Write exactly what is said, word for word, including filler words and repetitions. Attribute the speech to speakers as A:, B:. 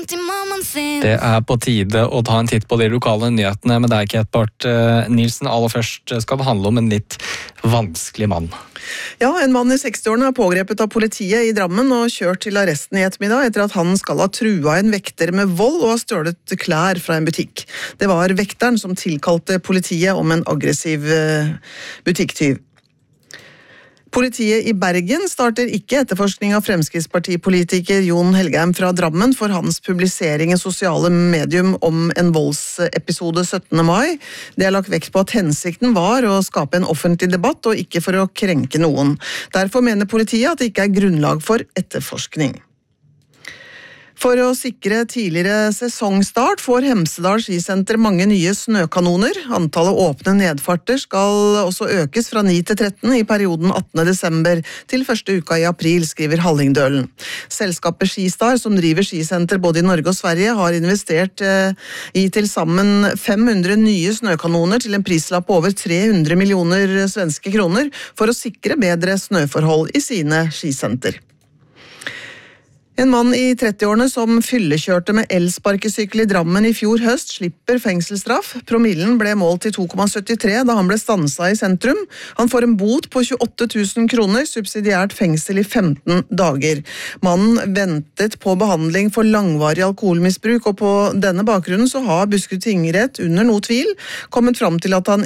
A: Det er på tide å ta en titt på de lokale nyhetene med deg, Kate Barth Nilsen. Aller først skal det handle om en litt vanskelig mann.
B: Ja, en mann i sekstiårene er pågrepet av politiet i Drammen og kjørt til arresten i ettermiddag etter at han skal ha trua en vekter med vold og ha stjålet klær fra en butikk. Det var vekteren som tilkalte politiet om en aggressiv butikktyv. Politiet i Bergen starter ikke etterforskning av Fremskrittspartipolitiker Jon Helgheim fra Drammen for hans publisering i sosiale medium om en voldsepisode syttende mai. Det er lagt vekt på at hensikten var å skape en offentlig debatt og ikke for å krenke noen. Derfor mener politiet at det ikke er grunnlag for etterforskning. For å sikre tidligere sesongstart får Hemsedal skisenter mange nye snøkanoner. Antallet åpne nedfarter skal også økes fra ni til tretten i perioden attende desember til første uka i april, skriver Hallingdølen. Selskapet Skistar, som driver skisenter både i Norge og Sverige, har investert i til sammen fem hundre nye snøkanoner til en prislapp på over tre hundre millioner svenske kroner for å sikre bedre snøforhold i sine skisenter. En mann i trettiårene som fyllekjørte med elsparkesykkel i Drammen i fjor høst slipper fengselsstraff. Promillen ble målt til to komma syttitre da han ble stanset i sentrum. Han får en bot på tjueåtte tusen kroner, subsidiært fengsel i femten dager. Mannen ventet på behandling for langvarig alkoholmisbruk, og på denne bakgrunnen så har Buskerud tingrett under noe tvil kommet fram til at han